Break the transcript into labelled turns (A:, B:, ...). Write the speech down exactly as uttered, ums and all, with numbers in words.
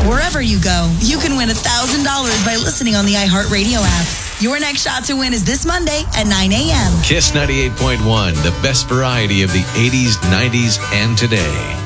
A: wherever you go. You can win one thousand dollars by listening on the iHeartRadio app. Your next shot to win is this Monday at nine a.m.
B: Kiss ninety-eight point one, the best variety of the eighties, nineties, and today.